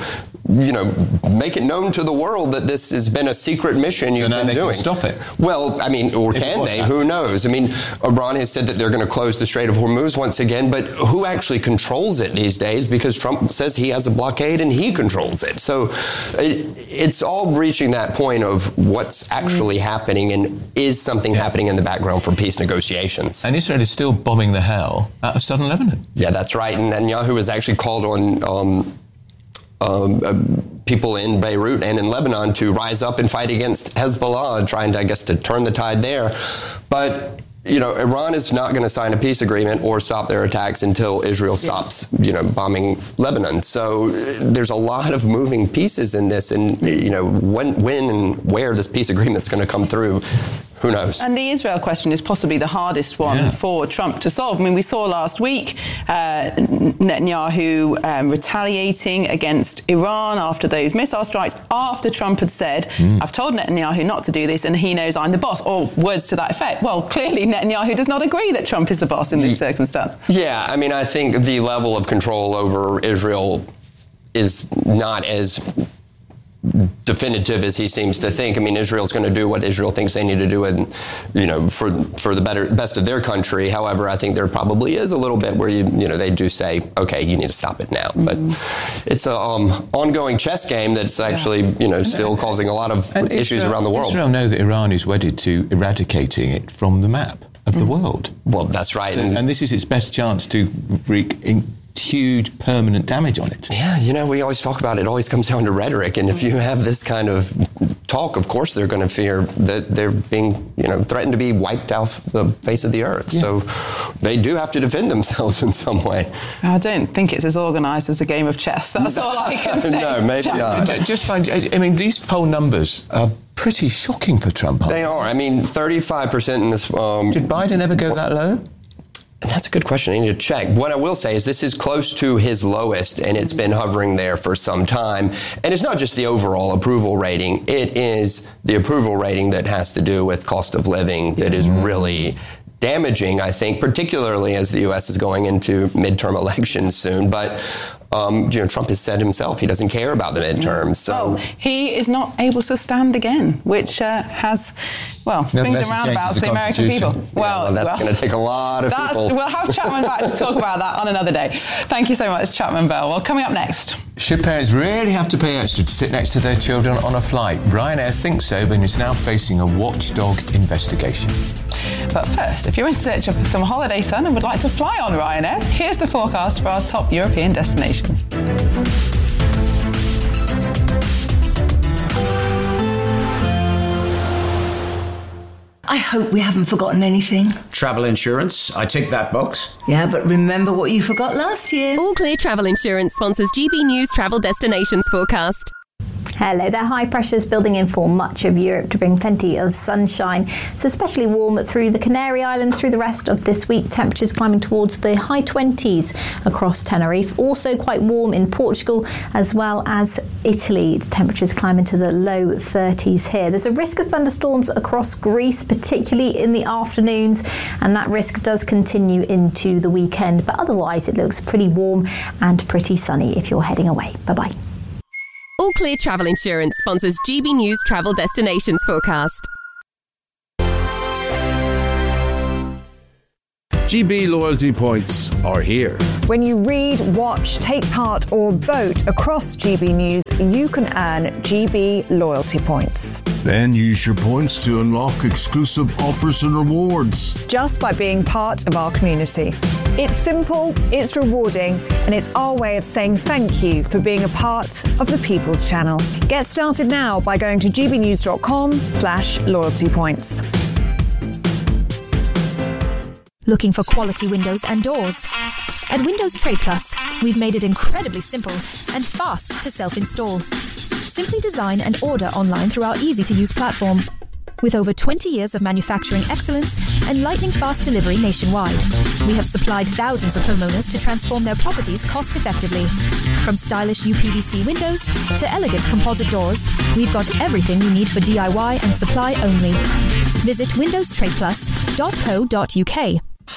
make it known to the world that this has been a secret mission you've been doing. Can stop it. Well, or can they? Who knows? Iran has said that they're going to close the Strait of Hormuz once again, but who actually controls it these days? Because Trump says he has a blockade and he controls it. So it's all reaching that point of what's actually happening, and is something happening in the background for peace negotiations. And Israel is still bombing the hell out of southern Lebanon. Yeah, that's right. And Netanyahu has actually called on people in Beirut and in Lebanon to rise up and fight against Hezbollah, trying to, I guess, to turn the tide there. But, Iran is not going to sign a peace agreement or stop their attacks until Israel stops, bombing Lebanon. So there's a lot of moving pieces in this, and, when and where this peace agreement is going to come through, who knows? And the Israel question is possibly the hardest one for Trump to solve. We saw last week Netanyahu retaliating against Iran after those missile strikes, after Trump had said, I've told Netanyahu not to do this and he knows I'm the boss, or words to that effect. Well, clearly Netanyahu does not agree that Trump is the boss in this circumstance. Yeah, I think the level of control over Israel is not as definitive as he seems to think. Israel's going to do what Israel thinks they need to do, and for the best of their country. However, I think there probably is a little bit where they do say, okay, you need to stop it now. But it's an ongoing chess game that's actually still causing a lot of issues around the world. Israel knows that Iran is wedded to eradicating it from the map of the world. Well, that's right. So, and this is its best chance to wreak huge permanent damage on it. Yeah, we always talk about it. It always comes down to rhetoric. And if you have this kind of talk, of course they're going to fear that they're being, threatened to be wiped off the face of the earth. Yeah. So they do have to defend themselves in some way. I don't think it's as organised as a game of chess. That's all I can say. No, maybe not. These poll numbers are pretty shocking for Trump. They are. 35% in this. Did Biden ever go that low? That's a good question. I need to check. What I will say is this is close to his lowest, and it's been hovering there for some time. And it's not just the overall approval rating. It is the approval rating that has to do with cost of living that is really damaging, I think, particularly as the U.S. is going into midterm elections soon. But Trump has said himself he doesn't care about the midterms. So he is not able to stand again, which has, swings and roundabouts the American people. That's going to take a lot of people. We'll have Chapman back to talk about that on another day. Thank you so much, Chapman Bell. Well, coming up next. Should parents really have to pay extra to sit next to their children on a flight? Ryanair thinks so, but is now facing a watchdog investigation. But first, if you're in search of some holiday sun and would like to fly on Ryanair, here's the forecast for our top European destinations. I hope we haven't forgotten anything. Travel insurance, I tick that box. Yeah, but remember what you forgot last year. All Clear Travel Insurance sponsors GB News Travel Destinations Forecast. Hello there. High pressures building in for much of Europe to bring plenty of sunshine. It's especially warm through the Canary Islands through the rest of this week. Temperatures climbing towards the high 20s across Tenerife. Also quite warm in Portugal as well as Italy. Its temperatures climbing to the low 30s here. There's a risk of thunderstorms across Greece, particularly in the afternoons, and that risk does continue into the weekend. But otherwise, it looks pretty warm and pretty sunny if you're heading away. Bye-bye. All Clear Travel Insurance sponsors GB News Travel Destinations Forecast. GB loyalty points are here. When you read, watch, take part or vote across GB News, you can earn GB loyalty points. Then use your points to unlock exclusive offers and rewards. Just by being part of our community. It's simple, it's rewarding, and it's our way of saying thank you for being a part of the People's Channel. Get started now by going to gbnews.com/loyalty points. Looking for quality windows and doors? At Windows Trade Plus, we've made it incredibly simple and fast to self-install. Simply design and order online through our easy-to-use platform. With over 20 years of manufacturing excellence and lightning-fast delivery nationwide, we have supplied thousands of homeowners to transform their properties cost-effectively. From stylish UPVC windows to elegant composite doors, we've got everything you need for DIY and supply only. Visit windowstradeplus.co.uk.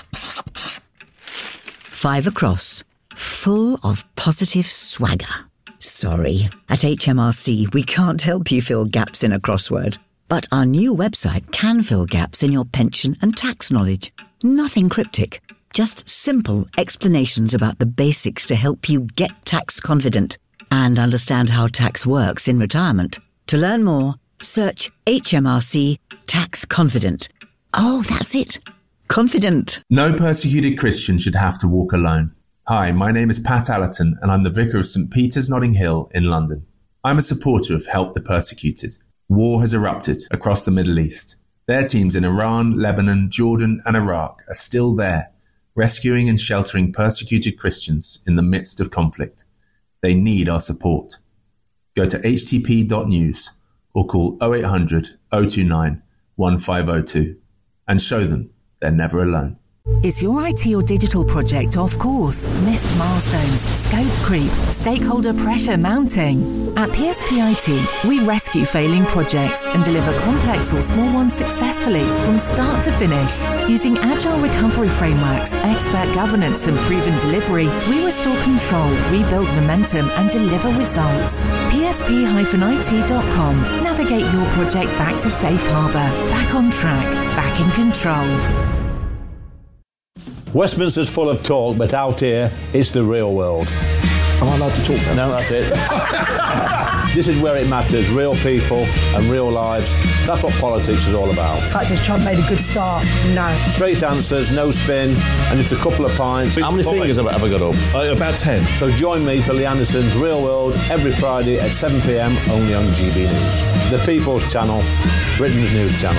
5 across, full of positive swagger. Sorry, at HMRC we can't help you fill gaps in a crossword. But our new website can fill gaps in your pension and tax knowledge. Nothing cryptic, just simple explanations about the basics to help you get tax confident and understand how tax works in retirement. To learn more, search HMRC Tax Confident. Oh, that's it. Confident. No persecuted Christian should have to walk alone. Hi, my name is Pat Allerton and I'm the Vicar of St Peter's Notting Hill in London. I'm a supporter of Help the Persecuted. War has erupted across the Middle East. Their teams in Iran, Lebanon, Jordan and Iraq are still there, rescuing and sheltering persecuted Christians in the midst of conflict. They need our support. Go to htp.news or call 0800 029 1502 and show them they're never alone. Is your IT or digital project off course? Missed milestones, scope creep, stakeholder pressure mounting? At PSPIT, we rescue failing projects and deliver complex or small ones successfully from start to finish. Using agile recovery frameworks, expert governance and proven delivery, we restore control, rebuild momentum and deliver results. PSP-IT.com. Navigate your project back to safe harbour, back on track, back in control. Westminster's full of talk, but out here, it's the real world. Am I allowed to talk now? No, that's it. This is where it matters, real people and real lives. That's what politics is all about. In fact, has Trump made a good start? No. Straight answers, no spin, and just a couple of pints. How many fingers have I got up? About 10. So join me for Lee Anderson's Real World every Friday at 7 p.m, only on GB News. The People's Channel, Britain's news channel.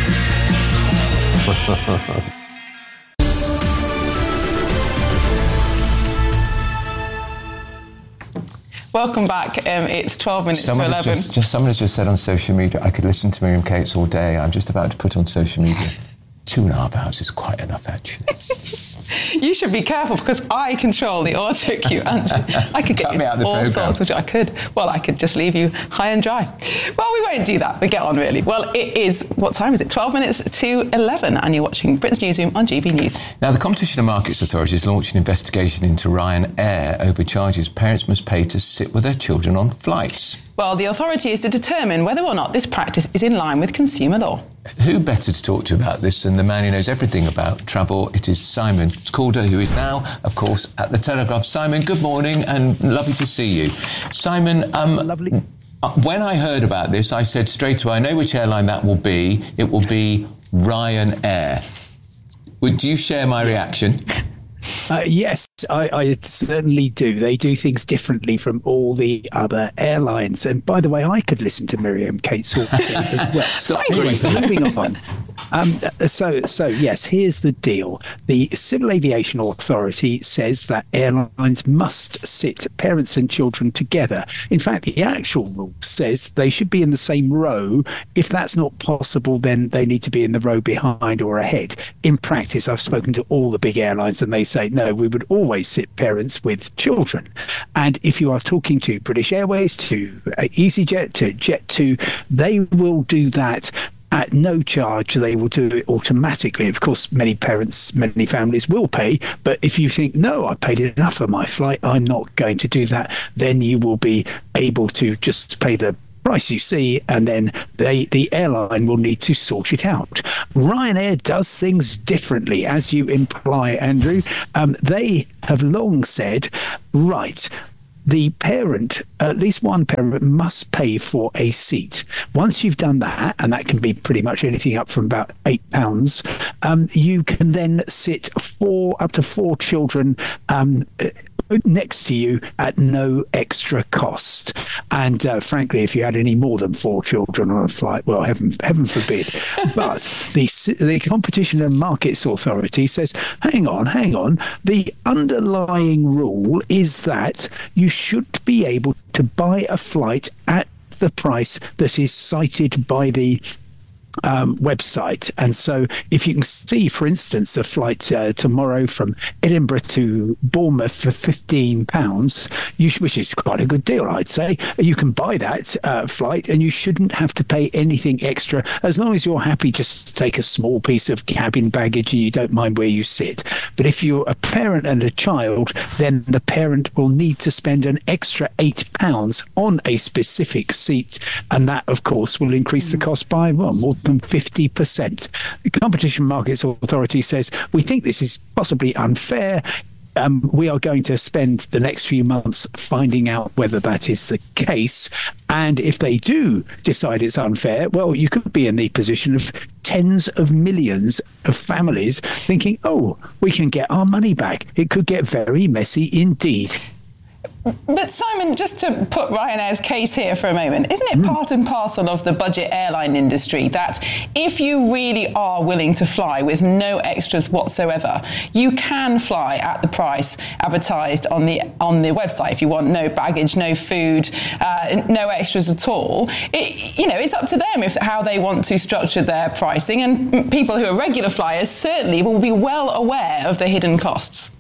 Welcome back. It's 12 minutes to 11. Someone has just said on social media, I could listen to Miriam Cates all day. I'm just about to put on social media. 2.5 hours is quite enough, actually. You should be careful because I control the auto cue, Andrew. I could get you all sorts, which I could. Well, I could just leave you high and dry. Well, we won't do that. We get on, really. Well, it is, what time is it? 12 minutes to 11, and you're watching Britain's Newsroom on GB News. Now, the Competition and Markets Authority has launched an investigation into Ryanair over charges parents must pay to sit with their children on flights. Well, the authority is to determine whether or not this practice is in line with consumer law. Who better to talk to about this than the man who knows everything about travel? It is Simon Calder, who is now, of course, at the Telegraph. Simon, good morning and lovely to see you. Simon, lovely. When I heard about this, I said straight away, I know which airline that will be. It will be Ryanair. Do you share my reaction? Yes, I certainly do. They do things differently from all the other airlines. And by the way, I could listen to Miriam Cates all day as well. Stop anyway, moving on. So yes, here's the deal. The Civil Aviation Authority says that airlines must sit parents and children together. In fact, the actual rule says they should be in the same row. If that's not possible, then they need to be in the row behind or ahead. In practice, I've spoken to all the big airlines and they say, no, we would always sit parents with children. And if you are talking to British Airways, to EasyJet, to Jet2, they will do that at no charge. They will do it automatically. Of course, many parents, many families will pay, but if you think, no, I paid enough for my flight, I'm not going to do that, then you will be able to just pay the price you see, and then the airline will need to sort it out. Ryanair does things differently, as you imply, Andrew. They have long said, right, the parent, at least one parent, must pay for a seat. Once you've done that, and that can be pretty much anything up from about £8, you can then sit up to four children next to you at no extra cost. And frankly, if you had any more than four children on a flight, well, heaven forbid. But the Competition and Markets Authority says, hang on. The underlying rule is that you should be able to buy a flight at the price that is cited by the website. And so if you can see, for instance, a flight tomorrow from Edinburgh to Bournemouth for £15, which is quite a good deal, I'd say, you can buy that flight and you shouldn't have to pay anything extra, as long as you're happy just to take a small piece of cabin baggage and you don't mind where you sit. But if you're a parent and a child, then the parent will need to spend an extra £8 on a specific seat, and that, of course, will increase the cost by, well, more than 50%. The Competition Markets Authority says, we think this is possibly unfair. We are going to spend the next few months finding out whether that is the case. And if they do decide it's unfair, well, you could be in the position of tens of millions of families thinking, oh, we can get our money back. It could get very messy indeed. But Simon, just to put Ryanair's case here for a moment, isn't it part and parcel of the budget airline industry that if you really are willing to fly with no extras whatsoever, you can fly at the price advertised on the website if you want no baggage, no food, no extras at all? It's up to them how they want to structure their pricing, and people who are regular flyers certainly will be well aware of the hidden costs.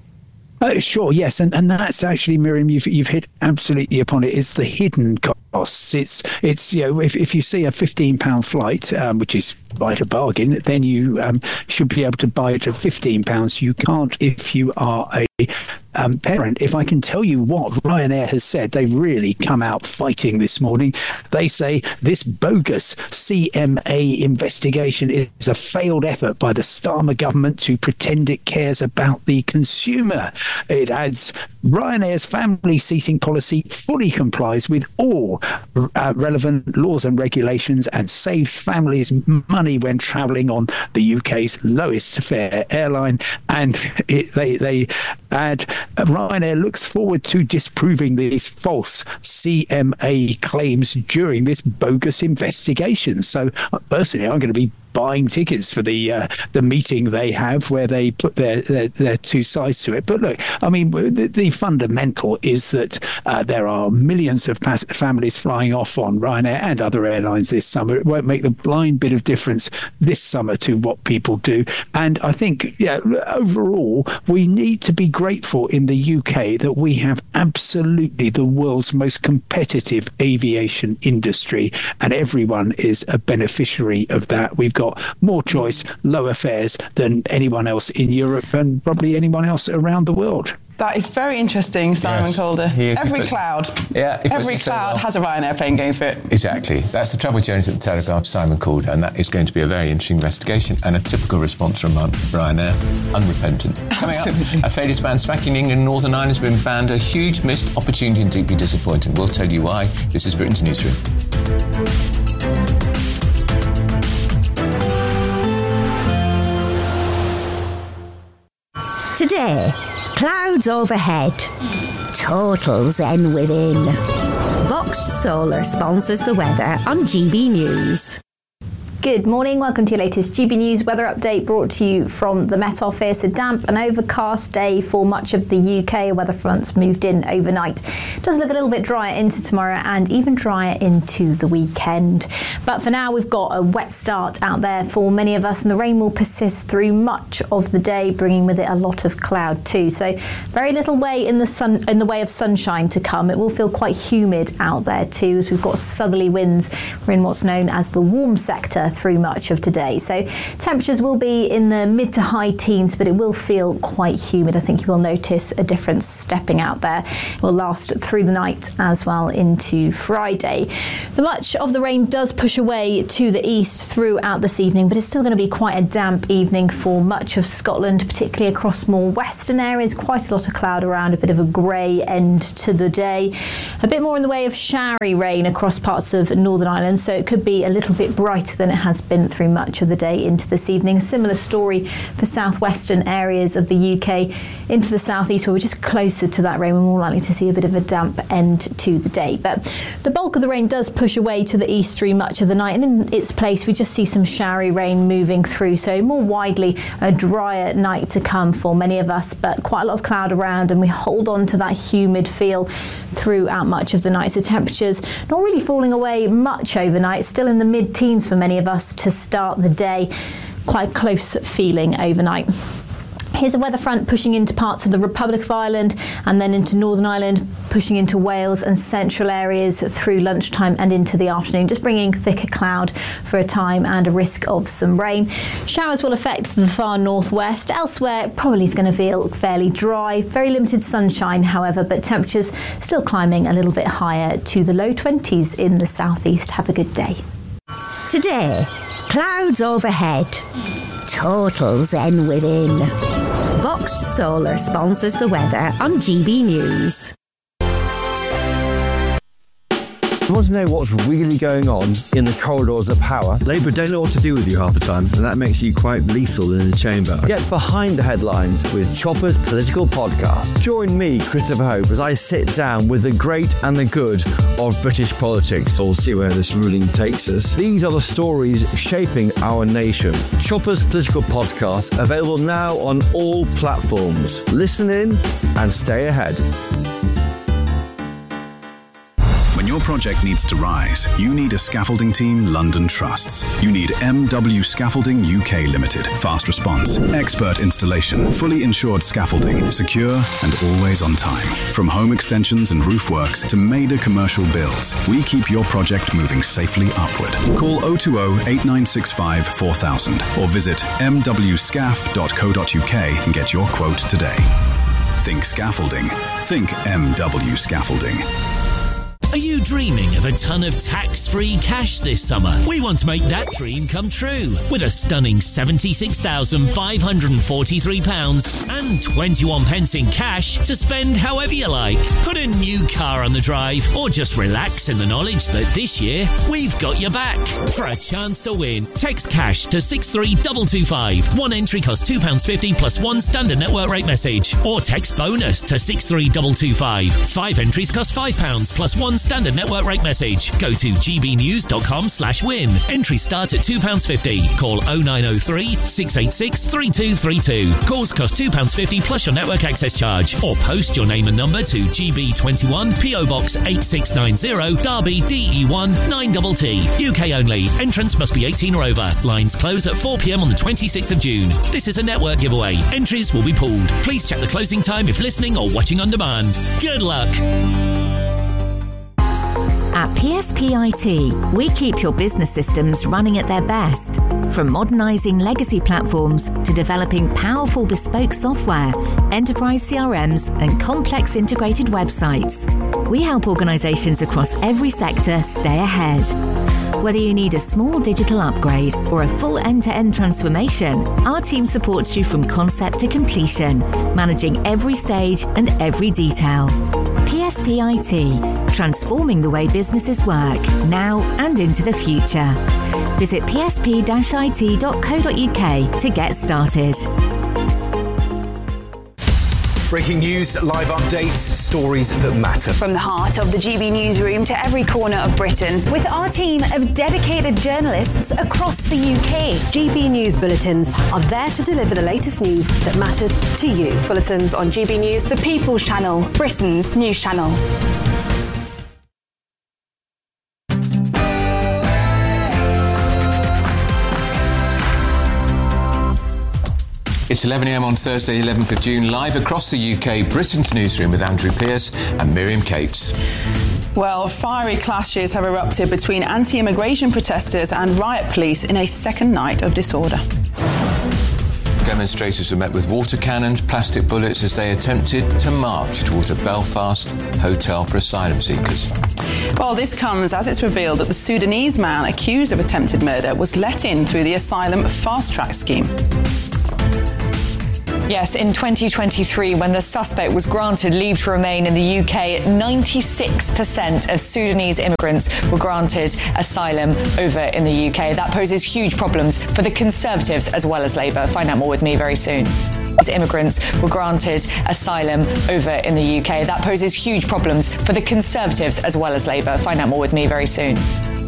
Sure, yes, and that's actually, Miriam, you've hit absolutely upon it. It's the hidden costs. It's if you see a £15 flight, which is quite a bargain, then you should be able to buy it at £15. You can't if you are a parent. If I can tell you what Ryanair has said, they've really come out fighting this morning. They say this bogus CMA investigation is a failed effort by the Starmer government to pretend it cares about the consumer. It adds, Ryanair's family seating policy fully complies with all relevant laws and regulations and saves families money when travelling on the UK's lowest fare airline. And they add, Ryanair looks forward to disproving these false CMA claims during this bogus investigation. So personally, I'm going to be buying tickets for the meeting they have where they put their two sides to it. But look, I mean, the fundamental is that there are millions of families flying off on Ryanair and other airlines this summer. It won't make the blind bit of difference this summer to what people do. And I think, overall, we need to be grateful in the UK that we have absolutely the world's most competitive aviation industry, and everyone is a beneficiary of that. We've got more choice, lower fares than anyone else in Europe and probably anyone else around the world. That is very interesting, Simon Calder. Every cloud has a Ryanair plane going through it. Exactly. That's the travel journey at the Telegraph, Simon Calder, and that is going to be a very interesting investigation and a typical response from Ryanair, unrepentant. Coming up, a failure ban smacking England and Northern Ireland has been banned, a huge missed opportunity and deeply disappointing. We'll tell you why. This is Britain's Newsroom. Today, clouds overhead, total zen within. Box Solar sponsors the weather on GB News. Good morning, welcome to your latest GB News weather update brought to you from the Met Office. A damp and overcast day for much of the UK. Weather fronts moved in overnight. It does look a little bit drier into tomorrow and even drier into the weekend. But for now, we've got a wet start out there for many of us, and the rain will persist through much of the day, bringing with it a lot of cloud too. So very little way in the way of sunshine to come. It will feel quite humid out there too, as we've got southerly winds. We're in what's known as the warm sector through much of today. So temperatures will be in the mid to high teens, but it will feel quite humid. I think you will notice a difference stepping out there. It will last through the night as well into Friday. Much of the rain does push away to the east throughout this evening, but it's still going to be quite a damp evening for much of Scotland, particularly across more western areas. Quite a lot of cloud around, a bit of a grey end to the day. A bit more in the way of showery rain across parts of Northern Ireland, so it could be a little bit brighter than it has been through much of the day into this evening. A similar story for southwestern areas of the UK into the southeast, where we're just closer to that rain. We're more likely to see a bit of a damp end to the day. But the bulk of the rain does push away to the east through much of the night, and in its place we just see some showery rain moving through. So more widely a drier night to come for many of us, but quite a lot of cloud around, and we hold on to that humid feel throughout much of the night. So temperatures not really falling away much overnight, still in the mid-teens for many of us to start the day. Quite close feeling overnight. Here's a weather front pushing into parts of the Republic of Ireland and then into Northern Ireland, pushing into Wales and central areas through lunchtime and into the afternoon, just bringing thicker cloud for a time and a risk of some rain. Showers will affect the far northwest. Elsewhere, it probably is going to feel fairly dry. Very limited sunshine, however, but temperatures still climbing a little bit higher to the low 20s in the southeast. Have a good day. Today, clouds overhead, total zen within. Box Solar sponsors the weather on GB News. You want to know what's really going on in the corridors of power? Labour don't know what to do with you half the time, and that makes you quite lethal in the chamber. Get behind the headlines with Chopper's Political Podcast. Join me, Christopher Hope, as I sit down with the great and the good of British politics. We'll see where this ruling takes us. These are the stories shaping our nation. Chopper's Political Podcast, available now on all platforms. Listen in and stay ahead. When your project needs to rise, you need a scaffolding team London trusts. You need MW Scaffolding UK Limited. Fast response, expert installation, fully insured scaffolding, secure and always on time. From home extensions and roof works to major commercial builds, we keep your project moving safely upward. Call 020 8965 4000 or visit mwscaf.co.uk and get your quote today. Think scaffolding. Think MW Scaffolding. Are you dreaming of a ton of tax-free cash this summer? We want to make that dream come true with a stunning £76,543 and 21 pence in cash to spend however you like. Put a new car on the drive or just relax in the knowledge that this year we've got your back. For a chance to win, text cash to 63225. One entry costs £2.50 plus one standard network rate message. Or text bonus to 63225. 5 entries cost £5 plus one standard network rate message. Go to gbnews.com/win. Entry start at £2.50. Call 0903 686 3232. Calls cost £2.50 plus your network access charge. Or post your name and number to GB21 PO Box 8690 Derby DE1 9TT. UK only. Entrance must be 18 or over. Lines close at 4 p.m. on the 26th of June. This is a network giveaway. Entries will be pooled. Please check the closing time if listening or watching on demand. Good luck. At PSP IT, we keep your business systems running at their best. From modernising legacy platforms to developing powerful bespoke software, enterprise CRMs and complex integrated websites. We help organisations across every sector stay ahead. Whether you need a small digital upgrade or a full end-to-end transformation, our team supports you from concept to completion, managing every stage and every detail. PSP IT, transforming the way businesses work, now and into the future. Visit psp-it.co.uk to get started. Breaking news, live updates, stories that matter. From the heart of the GB newsroom to every corner of Britain, with our team of dedicated journalists across the UK. GB News Bulletins are there to deliver the latest news that matters to you. Bulletins on GB News, the People's Channel, Britain's news channel. It's 11 a.m. on Thursday, 11th of June, live across the UK, Britain's newsroom with Andrew Pearce and Miriam Cates. Well, fiery clashes have erupted between anti-immigration protesters and riot police in a second night of disorder. Demonstrators were met with water cannons, plastic bullets as they attempted to march towards a Belfast hotel for asylum seekers. Well, this comes as it's revealed that the Sudanese man accused of attempted murder was let in through the asylum fast-track scheme. Yes, in 2023, when the suspect was granted leave to remain in the UK, 96% of Sudanese immigrants were granted asylum over in the UK. That poses huge problems for the Conservatives as well as Labour. Find out more with me very soon. Immigrants were granted asylum over in the UK. That poses huge problems for the Conservatives as well as Labour. Find out more with me very soon.